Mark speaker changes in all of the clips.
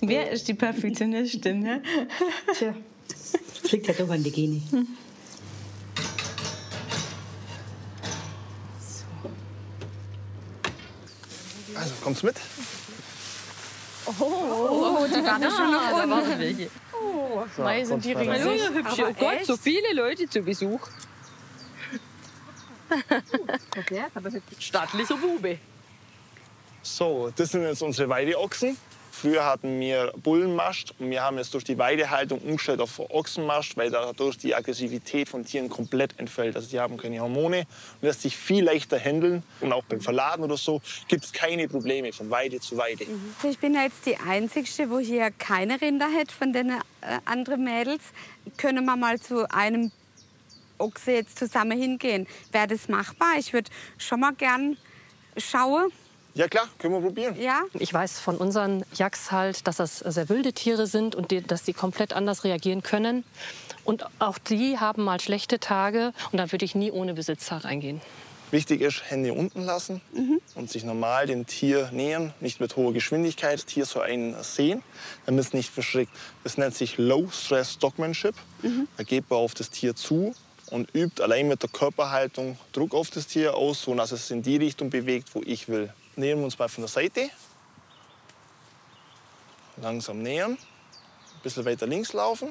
Speaker 1: Wer ist die Perfektionistin? Ne?
Speaker 2: Tja, das liegt ja doch an die Gene.
Speaker 3: Also, kommst du mit?
Speaker 4: Oh, die waren ja schon noch
Speaker 5: Da waren welche.
Speaker 3: So,
Speaker 5: Mei, sind die
Speaker 3: kommst
Speaker 5: riesig.
Speaker 3: rein.
Speaker 5: Hübsche. Oh Gott, so viele Leute zu Besuch.
Speaker 4: Okay, aber
Speaker 5: Stattlicher Bube.
Speaker 3: So, das sind jetzt unsere Weideochsen. Früher hatten wir Bullenmast und wir haben jetzt durch die Weidehaltung umgestellt auf Ochsenmast, weil dadurch die Aggressivität von Tieren komplett entfällt. Also die haben keine Hormone und lässt sich viel leichter handeln. Und auch beim Verladen oder so gibt es keine Probleme von Weide zu Weide.
Speaker 6: Ich bin jetzt die Einzige, wo hier keine Rinder hat von den anderen Mädels. Können wir mal zu einem Ochse jetzt zusammen hingehen? Wäre das machbar? Ich würde schon mal gern schauen.
Speaker 3: Ja klar, können wir probieren.
Speaker 6: Ja?
Speaker 5: Ich weiß von unseren Yaks halt, dass das sehr wilde Tiere sind und dass die komplett anders reagieren können. Und auch die haben mal schlechte Tage und da würde ich nie ohne Besitzer reingehen.
Speaker 3: Wichtig ist, Hände unten lassen und sich normal dem Tier nähern. Nicht mit hoher Geschwindigkeit. Das Tier soll einen sehen, damit es nicht verschreckt. Das nennt sich Low Stress Dogmanship. Da geht man auf das Tier zu und übt allein mit der Körperhaltung Druck auf das Tier aus, sodass es in die Richtung bewegt, wo ich will. Nähern wir uns mal von der Seite. Langsam nähern. Ein bisschen weiter links laufen.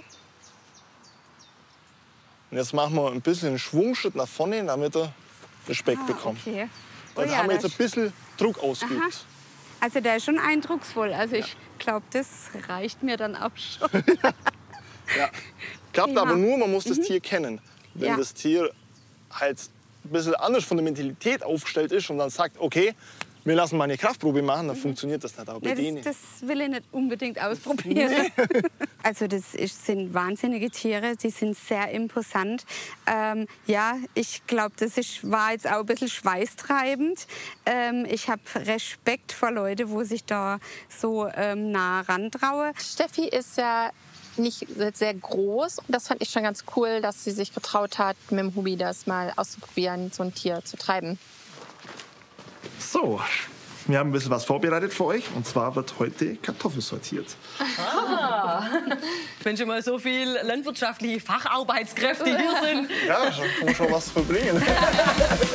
Speaker 3: Und jetzt machen wir ein bisschen einen Schwungschritt nach vorne, damit er Respekt bekommt.
Speaker 6: Okay.
Speaker 3: Dann haben wir jetzt ein bisschen Druck ausgeübt.
Speaker 6: Also der ist schon eindrucksvoll. Also ich glaube, das reicht mir dann auch schon.
Speaker 3: Ja. Klappt
Speaker 6: Prima.
Speaker 3: aber nur, man muss das Tier kennen. Wenn
Speaker 6: Ja.
Speaker 3: das Tier halt ein bisschen anders von der Mentalität aufgestellt ist und dann sagt, okay, wir lassen mal eine Kraftprobe machen, dann funktioniert das nicht. Aber bei denen.
Speaker 6: Das will ich nicht unbedingt ausprobieren. Also sind wahnsinnige Tiere, die sind sehr imposant. Ja, ich glaube, war jetzt auch ein bisschen schweißtreibend. Ich habe Respekt vor Leuten, wo sich da so nah rantrauen.
Speaker 4: Steffi ist ja nicht sehr groß. Das fand ich schon ganz cool, dass sie sich getraut hat, mit dem Hubi das mal auszuprobieren, so ein Tier zu treiben.
Speaker 3: So, wir haben ein bisschen was vorbereitet für euch. Und zwar wird heute Kartoffel sortiert.
Speaker 5: Wenn schon mal so viele landwirtschaftliche Facharbeitskräfte hier sind.
Speaker 3: Ja, da kann man schon was verbringen.